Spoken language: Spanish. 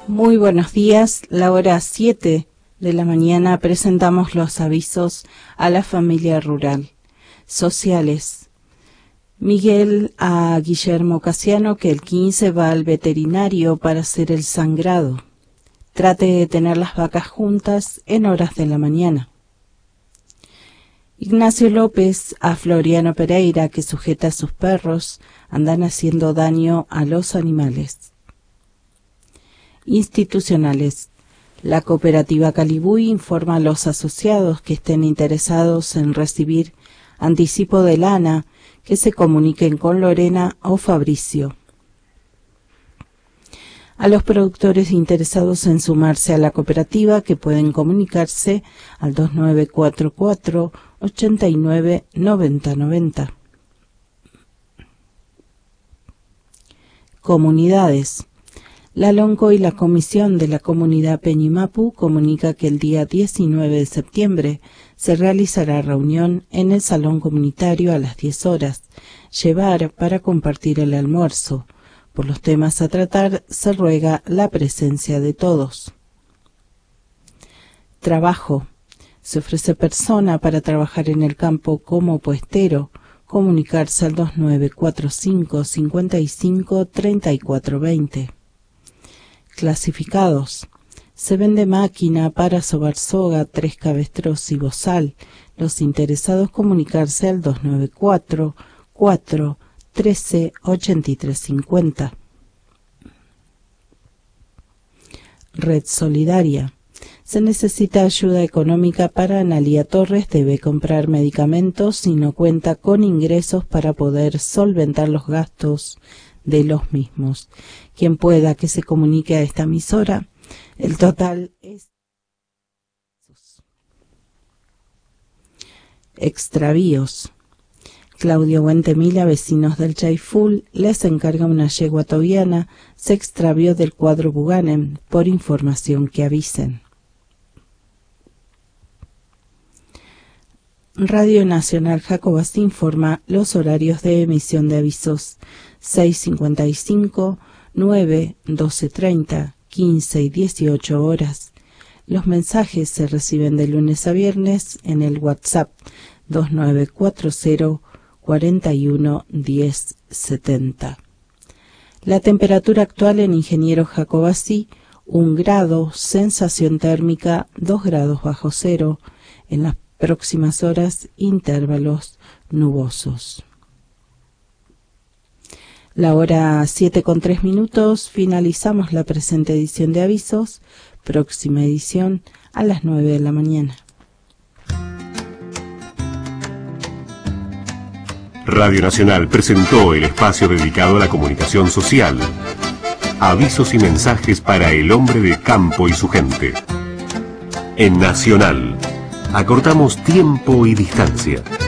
Muy buenos días, la hora 7 de la mañana presentamos los avisos a la familia rural. Sociales. Miguel a Guillermo Casiano que el 15 va al veterinario para hacer el sangrado. Trate de tener las vacas juntas en horas de la mañana. Ignacio López a Floriano Pereira que sujeta a sus perros, andan haciendo daño a los animales. Institucionales. La cooperativa Calibuy informa a los asociados que estén interesados en recibir anticipo de lana que se comuniquen con Lorena o Fabricio. A los productores interesados en sumarse a la cooperativa que pueden comunicarse al 2944 89 90 90. Comunidades. La LONCO y la Comisión de la Comunidad Peñimapu comunica que el día 19 de septiembre se realizará reunión en el Salón Comunitario a las 10 horas, llevar para compartir el almuerzo. Por los temas a tratar se ruega la presencia de todos. Trabajo. Se ofrece persona para trabajar en el campo como puestero, comunicarse al 2945 55 34 20. Clasificados. Se vende máquina para sobar soga, 3 cabestros y bozal. Los interesados comunicarse al 294 4 13 83 50. Red Solidaria. Se necesita ayuda económica para Analía Torres, debe comprar medicamentos y no cuenta con ingresos para poder solventar los gastos de los mismos. Quien pueda que se comunique a esta emisora, el total es extravíos. Claudio Buentemila, vecinos del Chaiful, les encarga una yegua tobiana, se extravió del cuadro Buganem, por información que avisen. Radio Nacional Jacobasi informa los horarios de emisión de avisos: 6:55, 9, 12:30, 15 y 18 horas. Los mensajes se reciben de lunes a viernes en el WhatsApp 2940 41 10 70. La temperatura actual en Ingeniero Jacobasi, 1 grado, sensación térmica 2 grados bajo cero. En las próximas horas, intervalos nubosos. La hora 7:03, finalizamos la presente edición de avisos. Próxima edición a las 9 de la mañana. Radio Nacional presentó el espacio dedicado a la comunicación social. Avisos y mensajes para el hombre de campo y su gente. En Nacional, acortamos tiempo y distancia.